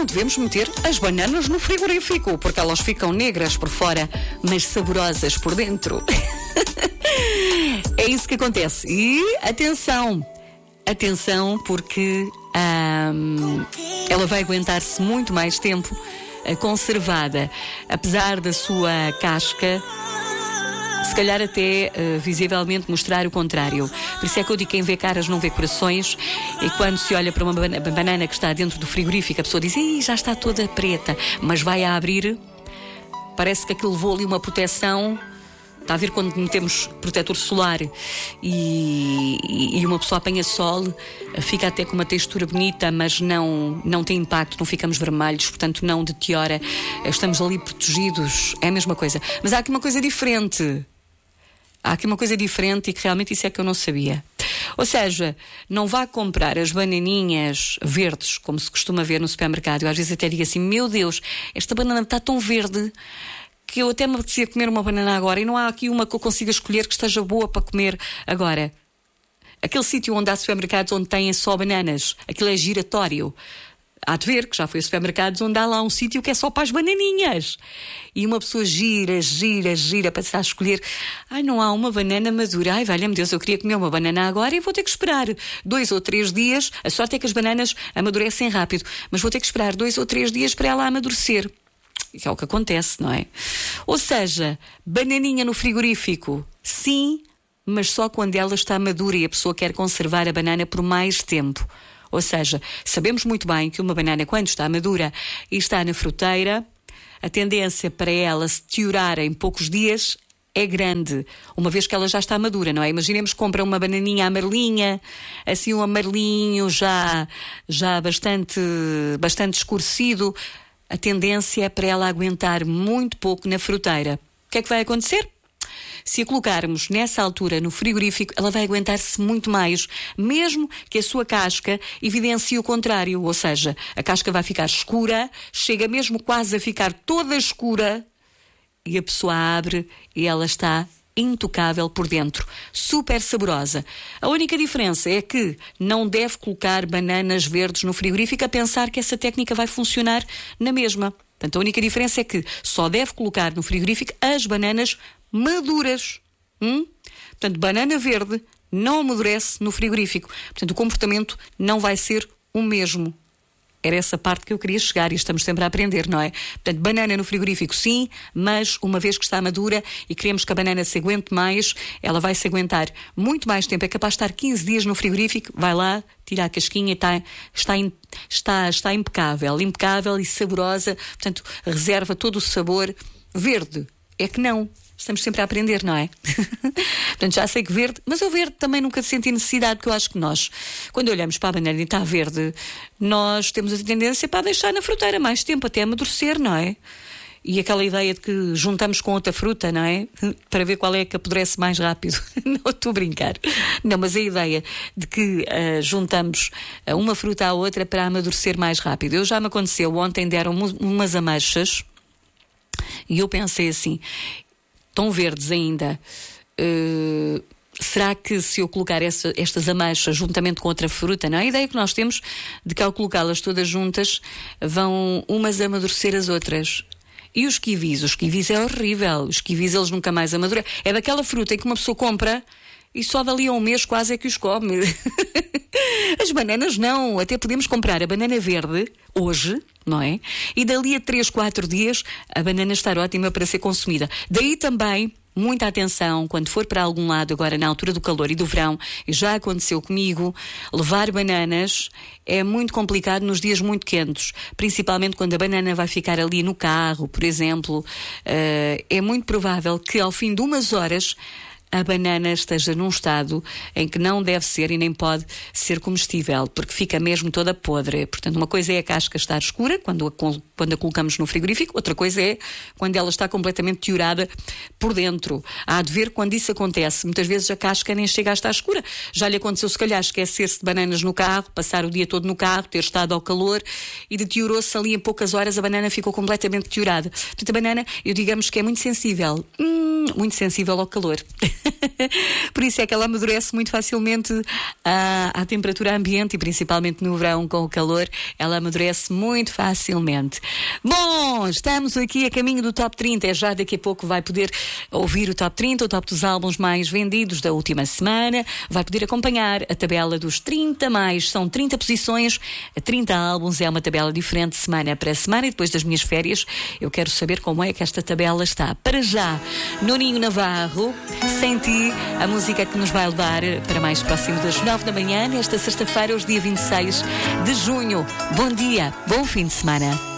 não devemos meter as bananas no frigorífico, porque elas ficam negras por fora, mas saborosas por dentro. É isso que acontece. E atenção, porque ela vai aguentar-se muito mais tempo conservada, apesar da sua casca se calhar até visivelmente mostrar o contrário. Por isso é que eu digo, quem vê caras não vê corações. E quando se olha para uma banana que está dentro do frigorífico, a pessoa diz: "Ih, já está toda preta", mas vai a abrir, parece que aquilo levou ali uma proteção. Está a ver quando metemos protetor solar e uma pessoa apanha sol, fica até com uma textura bonita, mas não tem impacto, não ficamos vermelhos, portanto não deteriora, estamos ali protegidos, é a mesma coisa. Mas há aqui uma coisa diferente. E que realmente isso é que eu não sabia. Ou seja, não vá comprar as bananinhas verdes, como se costuma ver no supermercado. Eu às vezes até digo assim: meu Deus, esta banana está tão verde que eu até me apetecia comer uma banana agora e não há aqui uma que eu consiga escolher que esteja boa para comer agora. Aquele sítio onde há supermercados onde têm só bananas, aquilo é giratório. Há de ver que já foi a supermercados onde há lá um sítio que é só para as bananinhas. E uma pessoa gira para estar a escolher. Ai, não há uma banana madura. Ai, valha-me Deus, eu queria comer uma banana agora e vou ter que esperar 2 ou 3 dias. A sorte é que as bananas amadurecem rápido, mas vou ter que esperar 2 ou 3 dias para ela amadurecer. Que é o que acontece, não é? Ou seja, bananinha no frigorífico, sim, mas só quando ela está madura e a pessoa quer conservar a banana por mais tempo. Ou seja, sabemos muito bem que uma banana, quando está madura e está na fruteira, a tendência para ela se deteriorar em poucos dias é grande, uma vez que ela já está madura, não é? Imaginemos que compra uma bananinha amarelinha, assim um amarelinho já bastante escurecido. A tendência é para ela aguentar muito pouco na fruteira. O que é que vai acontecer? Se a colocarmos nessa altura no frigorífico, ela vai aguentar-se muito mais, mesmo que a sua casca evidencie o contrário. Ou seja, a casca vai ficar escura, chega mesmo quase a ficar toda escura, e a pessoa abre e ela está intocável por dentro, super saborosa. A única diferença é que não deve colocar bananas verdes no frigorífico a pensar que essa técnica vai funcionar na mesma. Portanto, a única diferença é que só deve colocar no frigorífico as bananas maduras. Portanto, banana verde não amadurece no frigorífico. Portanto, o comportamento não vai ser o mesmo. Era essa parte que eu queria chegar e estamos sempre a aprender, não é? Portanto, banana no frigorífico sim, mas uma vez que está madura e queremos que a banana se aguente mais, ela vai se aguentar muito mais tempo. É capaz de estar 15 dias no frigorífico, vai lá, tira a casquinha e está impecável e saborosa. Portanto, reserva todo o sabor. Verde é que não. Estamos sempre a aprender, não é? Portanto, já sei que verde, mas o verde também nunca senti necessidade, porque eu acho que nós, quando olhamos para a banana e está verde, nós temos a tendência para deixar na fruteira mais tempo, até amadurecer, não é? E aquela ideia de que juntamos com outra fruta, não é? Para ver qual é que apodrece mais rápido. Não, estou a brincar. Não, mas a ideia de que juntamos uma fruta à outra para amadurecer mais rápido. Eu já me aconteceu, ontem deram umas ameixas e eu pensei assim: tão verdes ainda, será que se eu colocar estas ameixas juntamente com outra fruta, não é? A ideia que nós temos de que ao colocá-las todas juntas vão umas amadurecer as outras. E os kiwis é horrível, os kiwis eles nunca mais amadurecem. É daquela fruta em que uma pessoa compra e só dali a um mês quase é que os come. As bananas não, até podemos comprar a banana verde hoje, não é? E dali a 3, 4 dias a banana estar ótima para ser consumida. Daí também muita atenção quando for para algum lado agora na altura do calor e do verão, e já aconteceu comigo, levar bananas é muito complicado nos dias muito quentes, principalmente quando a banana vai ficar ali no carro, por exemplo. É muito provável que ao fim de umas horas a banana esteja num estado em que não deve ser e nem pode ser comestível, porque fica mesmo toda podre. Portanto, uma coisa é a casca estar escura quando a colocamos no frigorífico, outra coisa é quando ela está completamente deteriorada por dentro. Há de ver quando isso acontece. Muitas vezes a casca nem chega a estar escura. Já lhe aconteceu, se calhar, esquecer-se de bananas no carro, passar o dia todo no carro, ter estado ao calor e deteriorou-se ali em poucas horas, a banana ficou completamente deteriorada. Portanto, a banana, eu digamos que é muito sensível ao calor. Por isso é que ela amadurece muito facilmente à temperatura ambiente e principalmente no verão com o calor, ela amadurece muito facilmente. Bom, estamos aqui a caminho do Top 30, já daqui a pouco vai poder ouvir o Top 30, o top dos álbuns mais vendidos da última semana, vai poder acompanhar a tabela dos 30 mais, são 30 posições, 30 álbuns, é uma tabela diferente semana para semana e depois das minhas férias eu quero saber como é que esta tabela está. Para já, Nuninho Navarro, Sem Ti, a música que nos vai levar para mais próximo das 9 da manhã, nesta sexta-feira, hoje dia 26 de junho. Bom dia, bom fim de semana.